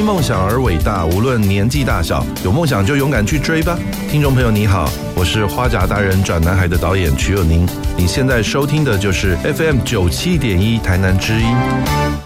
因梦想而伟大，无论年纪大小，有梦想就勇敢去追吧。听众朋友你好，我是花甲大人转男孩的导演瞿友宁，你现在收听的就是 FM 97.1台南之音。